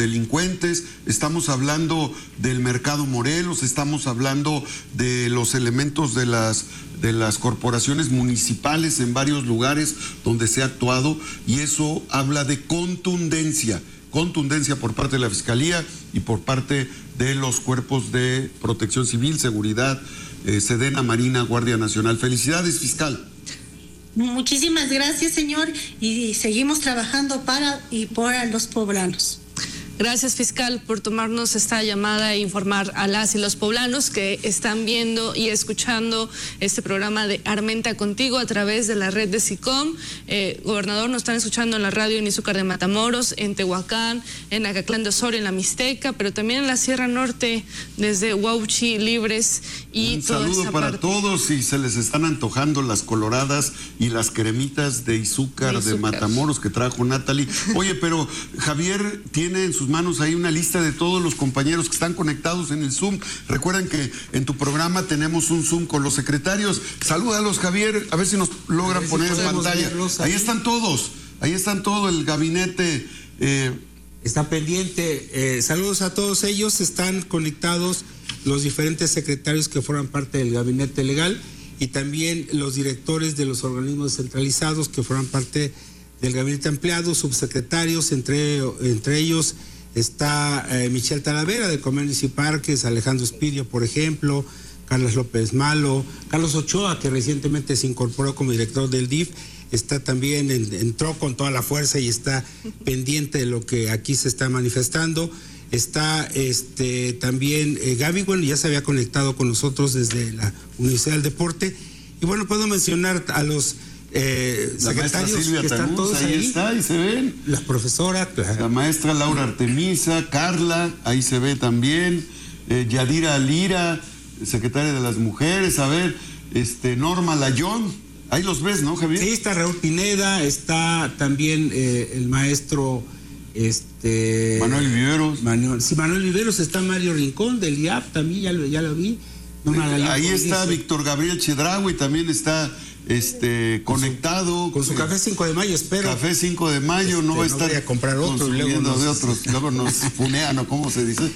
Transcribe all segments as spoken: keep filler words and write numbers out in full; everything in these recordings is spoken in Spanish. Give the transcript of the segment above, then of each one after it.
delincuentes, estamos hablando del Mercado Morelos, estamos hablando de los elementos de las, de las corporaciones municipales en varios lugares donde se ha actuado, y eso habla de contundencia, contundencia por parte de la Fiscalía y por parte de los cuerpos de protección civil, seguridad, eh, Sedena, Marina, Guardia Nacional. Felicidades, fiscal. Muchísimas gracias, señor, y seguimos trabajando para y por los poblanos. Gracias, fiscal, por tomarnos esta llamada e informar a las y los poblanos que están viendo y escuchando este programa de Armenta Contigo a través de la red de SICOM. Eh, gobernador, nos están escuchando en la radio en Izúcar de Matamoros, en Tehuacán, en Acatlán de Osorio, en la Mixteca, pero también en la Sierra Norte, desde Huauchi, Libres y Un toda saludo esa para parte. todos, y se les están antojando las coloradas y las cremitas de Izúcar, de de, Izúcar. Matamoros que trajo Natalie. Oye, pero Javier tiene en sus manos ahí una lista de todos los compañeros que están conectados en el Zoom. Recuerden que en tu programa tenemos un Zoom con los secretarios. Salúdalos, Javier, a ver si nos logran si poner en podemos pantalla. verlos Ahí ahí. están todos, ahí están todo el gabinete. Eh, Está pendiente. Eh, saludos a todos ellos. Están conectados los diferentes secretarios que forman parte del gabinete legal y también los directores de los organismos descentralizados que forman parte del gabinete ampliado, subsecretarios, entre, entre ellos está eh, Michelle Talavera de Comercio y Parques, Alejandro Espidio, por ejemplo, Carlos López Malo, Carlos Ochoa, que recientemente se incorporó como director del D I F, está también, en, entró con toda la fuerza y está pendiente de lo que aquí se está manifestando. Está este también eh, Gaby, bueno, ya se había conectado con nosotros desde la Universidad del Deporte. Y bueno, puedo mencionar a los eh, la maestra secretarios Silvia que están Tanús, todos ahí ahí. está, ahí se ven. La profesora, claro. La maestra Laura Artemisa, Carla, ahí se ve también, eh, Yadira Lira, secretaria de las Mujeres, a ver, este Norma Layón, ahí los ves, ¿no, Javier? Sí, está Raúl Pineda, está también eh, el maestro este Manuel Viveros. Manuel, sí, Manuel Viveros, está Mario Rincón del I A P también, ya lo, ya lo vi. No, Eh, ahí Galeano, está dice. Víctor Gabriel Chedraui, también está este conectado. Con su café cinco de mayo, espero. Café cinco de mayo, Este, no va a no estar voy a comprar otro, consumiendo luego nos- de otros, luego nos funean, ¿o cómo se dice?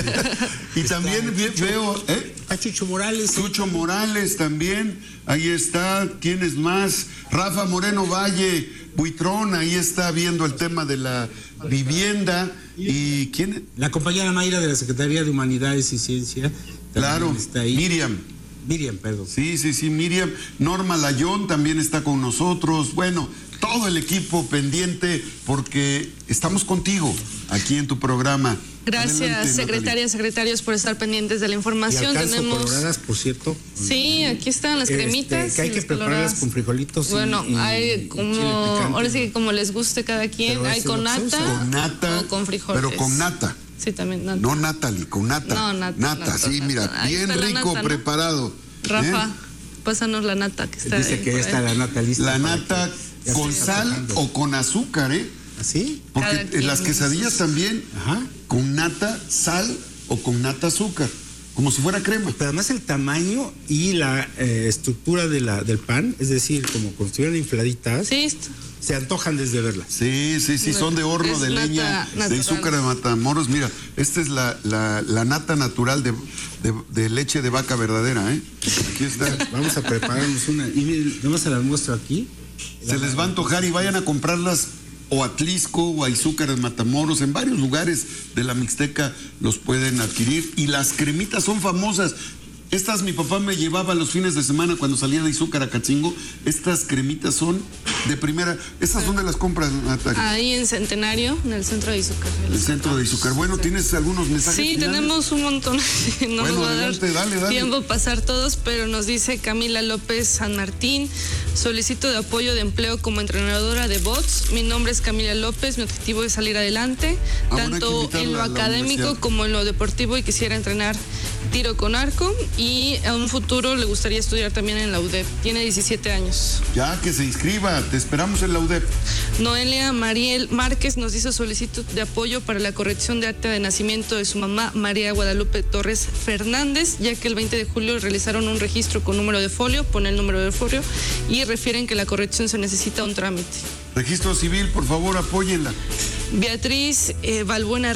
Y Está también ve- Chucho. veo, ¿eh? Está Chucho Morales. Chucho Morales también, ahí está, ¿quién es más? Rafa Moreno Valle, Buitrón, ahí está viendo el tema de la vivienda. ¿Y quién? La compañera Mayra de la Secretaría de Humanidades y Ciencia. también Claro, está ahí. Miriam. Miriam, perdón. Sí, sí, sí, Miriam. Norma Layón también está con nosotros. Bueno, todo el equipo pendiente porque estamos contigo aquí en tu programa. Gracias, Adelante, secretarias, secretarios, por estar pendientes de la Y información. alcanzo Tenemos. coloradas, por cierto. Sí, aquí están las Este, cremitas. que hay y que las prepararlas coloradas. con frijolitos. y- Bueno, y- hay y como, chile picante. ahora sí que como les guste cada quien, Pero hay ese con lo se nata, usa. Con nata, o con frijoles. pero con nata. Sí, también nata. No Natalie, con nata. No, nata, nata, sí, nata. mira, Ahí bien está la rico, nata, ¿no? preparado. Rafa, ¿eh? pásanos la nata que está Dice ahí que por ya está ahí. la nata lista. La para nata que- ya con se está sal tocando. o con azúcar, ¿eh? ¿Así? Porque Cada quien las quesadillas sus- también, Ajá. con nata, sal o con nata azúcar, como si fuera crema. Pero además el tamaño y la eh, estructura de la, del pan, es decir, como como si estuvieran infladitas, Sí, esto. se antojan desde verlas. Sí, sí, sí, son de horno, Es de nata leña, de natural. azúcar de Matamoros. Mira, esta es la, la, la nata natural de, de, de leche de vaca verdadera, ¿eh? Aquí está. Vamos a prepararnos una. Y miren, nomás se las muestro aquí. Se les va a antojar y vayan a comprarlas o a Tlisco o a Izúcar de Matamoros. En varios lugares de la Mixteca los pueden adquirir. Y las cremitas son famosas. Estas mi papá me llevaba los fines de semana cuando salía de Izúcar a Catzingo. Estas cremitas son de primera. ¿Estas dónde las compras, Natalia? Ahí en Centenario, en el centro de Izúcar. El centro de Izúcar. Bueno, ¿tienes algunos mensajes Sí, finales? tenemos un montón. No Bueno, nos va a dar adelante, dale, dale. tiempo pasar todos, pero nos dice Camila López San Martín: solicito de apoyo de empleo como entrenadora de bots. Mi nombre es Camila López, mi objetivo es salir adelante, Ah, bueno, hay que tanto invitarla en lo a la académico universidad. como en lo deportivo, y quisiera entrenar tiro con arco, y a un futuro le gustaría estudiar también en la U D E P. Tiene diecisiete años. Ya que se inscriba, te esperamos en la U D E P. Noelia Mariel Márquez nos dice solicitud de apoyo para la corrección de acta de nacimiento de su mamá María Guadalupe Torres Fernández, ya que el veinte de julio realizaron un registro con número de folio, pone el número de folio y refieren que la corrección se necesita un trámite. Registro civil, por favor, apóyenla. Beatriz eh, Balbuena